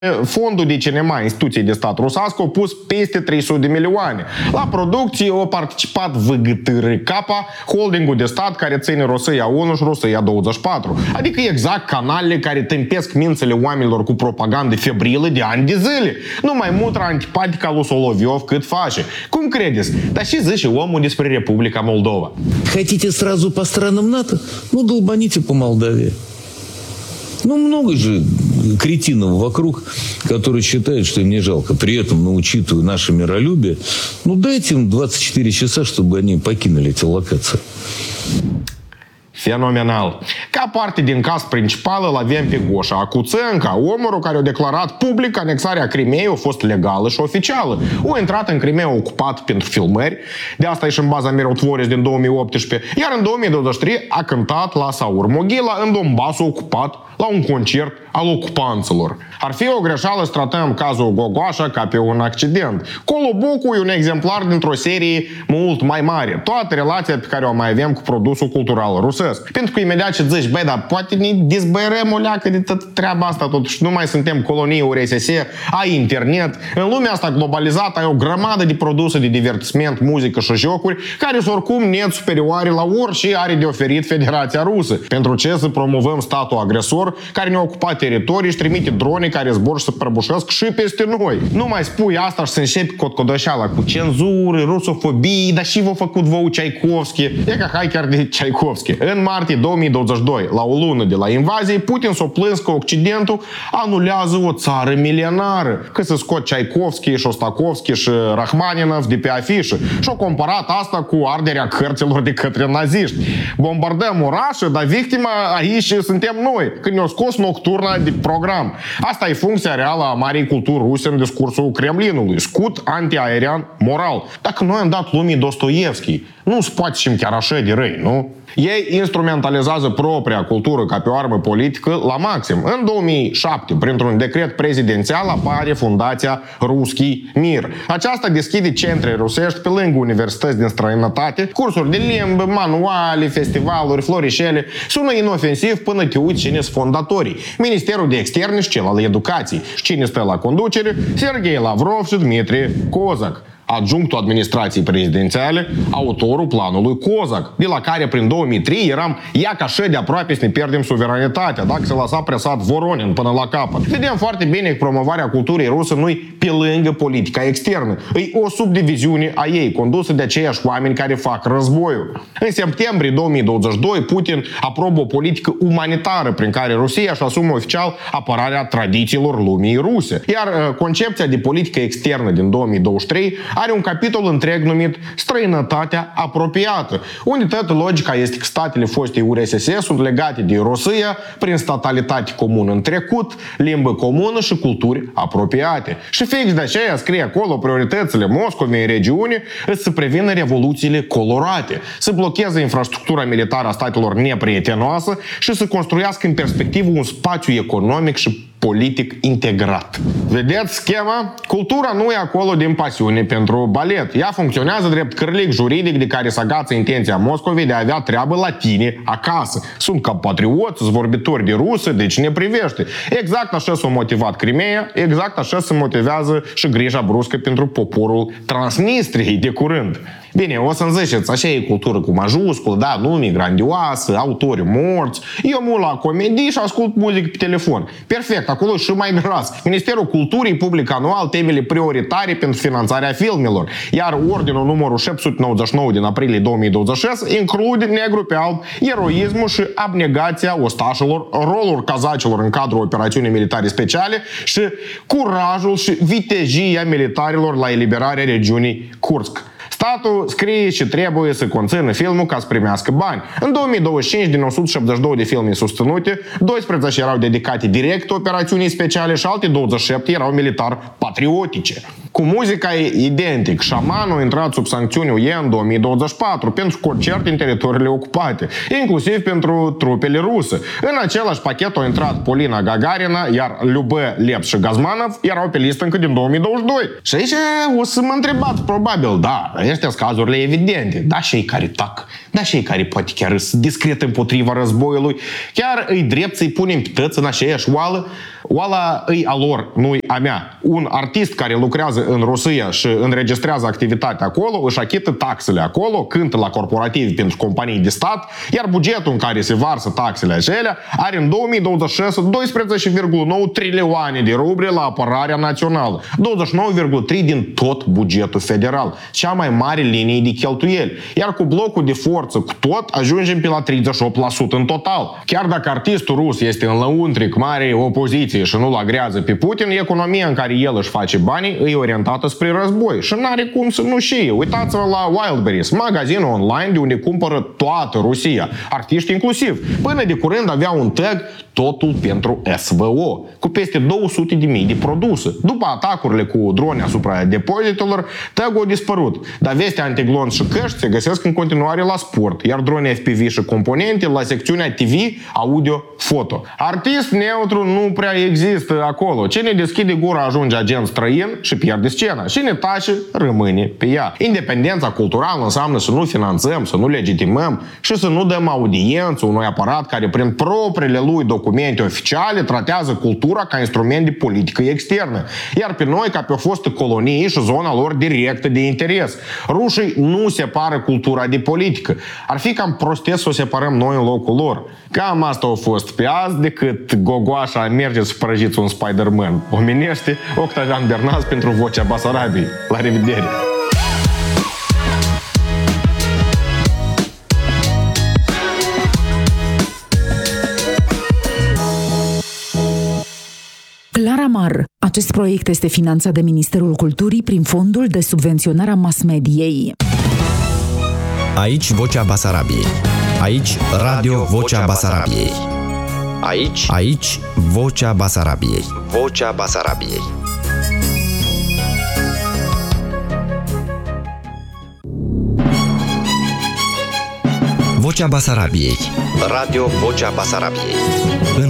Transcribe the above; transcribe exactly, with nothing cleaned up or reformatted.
Fondul de cinema instituției de stat rusească a pus peste trei sute de milioane. La producție a participat V G T R K, holdingul de stat care ține Rosia unu și Rosia douăzeci și patru. Adică exact canalele care tâmpesc mințele oamenilor cu propagandă febrilă de ani de zile. Numai mutra antipatică lui Soloviov cât face. Cum credeți? Dar și zice omul despre Republica Moldova. Хотите сразу по странам НАТО? Ну, долбаните по Молдавии. Ну, много же кретинов вокруг, которые считают, что им не жалко. При этом, ну, учитывая наше миролюбие, ну, дайте им двадцать четыре часа, чтобы они покинули эти локации. Fenomenal. Ca parte din cast principal îl avem pe Goșa Acuțenca, omul care a declarat public că anexarea Crimeei a fost legală și oficială. A intrat în Crimea ocupat pentru filmări, de asta e și în baza Mirotvoris din două mii optsprezece, iar în două mii douăzeci și trei a cântat la Saur Moghila în Donbassul ocupat la un concert al ocupanților. Ar fi o greșeală să tratăm cazul Gogoașa ca pe un accident. Colobucu e un exemplar dintr-o serie mult mai mare. Toată relația pe care o mai avem cu produsul cultural rusesc. Pentru că imediat ce zici, băi, dar poate ne dizbărăm o leacă de tot treaba asta, totuși nu mai suntem colonii U R S S, ai internet. În lumea asta globalizată ai o grămadă de produse de divertisment, muzică și jocuri care sunt oricum net superioare la orice are de oferit Federația Rusă. Pentru ce să promovăm statul agresor care ne-a ocupat teritorii și trimite drone care zbor și se prăbușesc și peste noi. Nu mai spui asta și să începi cotcodoșeala cu cenzură, rusofobii, dar și v-a făcut vouă Tchaikovsky. E ca hai chiar de Tchaikovsky. În martie două mii douăzeci și doi, la o lună de la invazie, Putin s-a plâns că Occidentul anulează o țară milenară. Că se scot Tchaikovsky, Shostakovsky și Rachmaninov de pe afișă. Și-a comparat asta cu arderea cărților de către naziști. Bombardăm orașe, dar victima aici suntem noi. Când ne-a scos nocturna de program. Asta e funcția reală a marii culturi ruse în discursul Kremlinului. Scut antiaerian moral. Dacă noi am dat lumii Dostoevski, nu se poate și chiar așa de răi, nu? Ei instrumentalizează propria cultură ca pe o armă politică la maxim. În două mii șapte, printr-un decret prezidențial, apare Fundația Ruski Mir. Aceasta deschide centre rusești pe lângă universități din străinătate, cursuri de limbă, manuale, festivaluri, florișele. Sună inofensiv până te uiți cine sunt fondatorii. Ministerul de Externe și cel al Educației. Și cine stă la conducere? Sergei Lavrov și Dmitri Kozak, adjunctul administrației prezidențiale, autorul planului Kozak, de la care prin două mii trei eram ia ca așa de aproape să ne pierdem suveranitatea, dacă se lăsa presat Voronin până la capăt. Vedem foarte bine că promovarea culturii ruse nu-i pe lângă politica externă. E o subdiviziune a ei, condusă de aceiași oameni care fac războiul. În septembrie două mii douăzeci și doi, Putin aprobă o politică umanitară prin care Rusia își asumă oficial apărarea tradițiilor lumii ruse. Iar concepția de politică externă din două mii douăzeci și trei are un capitol întreg numit Străinătatea apropiată, unde toată logica este că statele fostei U R S S sunt legate de Rusia prin statalitate comună în trecut, limbă comună și culturi apropiate. Și fix de aceea scrie acolo prioritățile Moscovei în regiune să prevină revoluțiile colorate, să blocheze infrastructura militară a statelor neprietenoase și să construiască în perspectivă un spațiu economic și politic integrat. Vedeți schema? Cultura nu e acolo din pasiune pentru balet. Ea funcționează drept cârlic juridic de care se agață intenția Moscovei de a avea treabă la tine acasă. Sunt compatrioți, sunt vorbitori de rusă, deci ne privește. Exact așa s-a motivat Crimea, exact așa se motivează și grija bruscă pentru poporul Transnistriei de curând. Bine, o să-mi ziceți, așa e cultură cu majuscul, da, nume grandioasă, autori morți, eu mă la comedii și ascult muzică pe telefon. Perfect, acolo și mai gras. Ministerul Culturii publică anual temele prioritare pentru finanțarea filmelor, iar ordinul numărul șapte sute nouăzeci și nouă din aprilie două mii douăzeci și șase include negru pe alb eroismul și abnegația ostașilor, rolul cazacilor în cadrul operațiunii militare speciale și curajul și vitejia militarilor la eliberarea regiunii Kursk. Statul scrie și trebuie să conțină filmul ca să primească bani. În două mii douăzeci și cinci, din o sută șaptezeci și doi de filme susținute, doisprezece erau dedicate direct operațiunii speciale și alte douăzeci și șapte erau militar patriotice. Cu muzica e identic. Șamanul a intrat sub sancțiuni U E în două mii douăzeci și patru pentru concert în teritoriile ocupate, inclusiv pentru trupele ruse. În același pachet au intrat Polina Gagarina, iar Lyubă, Leps și Gazmanov erau pe listă încă din două mii douăzeci și doi. Și aici o să mă întrebați, probabil, da, astea sunt cazurile evidente, da, și ei care tac, da, și ei care poate chiar sunt discret împotriva războiului, chiar îi drept să-i punem pe tăți în aceeași oală. oala îi a lor, nu-i a mea. Un artist care lucrează în Rusia și înregistrează activitatea acolo, își achită taxele acolo, cântă la corporativ pentru companii de stat, iar bugetul în care se varsă taxele acelea are în două mii douăzeci și șase doisprezece virgulă nouă trilioane de ruble la apărarea națională, douăzeci și nouă virgulă trei din tot bugetul federal, cea mai mare linie de cheltuieli. Iar cu blocul de forță, cu tot, ajungem pe la treizeci și opt la sută în total. Chiar dacă artistul rus este în lăuntric mare opoziție și nu-l agrează pe Putin, economia în care el își face banii e orientată spre război și n-are cum să nu știe. Uitați-vă la Wildberries, magazinul online de unde cumpără toată Rusia, artiști inclusiv. Până de curând avea un tag totul pentru S V O, cu peste două sute de mii de produse. După atacurile cu drone asupra depozitelor, tag-ul a dispărut, dar veste antiglonț și căști se găsesc în continuare la sport, iar drone F P V și componente la secțiunea T V, audio, foto. Artist neutru nu prea există acolo. Cine deschide gura ajunge agent străin și pierde scena. Cine tace, rămâne pe ea. Independența culturală înseamnă să nu finanțăm, să nu legitimăm și să nu dăm audiență unui aparat care prin propriile lui documente oficiale tratează cultura ca instrument de politică externă. Iar pe noi ca pe o fostă colonie și zona lor directă de interes. Rușii nu separă cultura de politică. Ar fi cam prostesc să o separăm noi în locul lor. Cam asta a fost pe azi, decât gogoașa mergeți să prăjiți un Spider-Man. Omenește, Octavian Bernaz pentru Vocea Basarabiei. La revedere! Claramar. Acest proiect este finanțat de Ministerul Culturii prin Fondul de Subvenționare a Mass-Mediei. Aici Vocea Basarabiei. Aici Radio Vocea Basarabiei. Aici, aici Vocea Basarabiei. Vocea Basarabiei. Vocea Basarabiei. Radio Vocea Basarabiei. În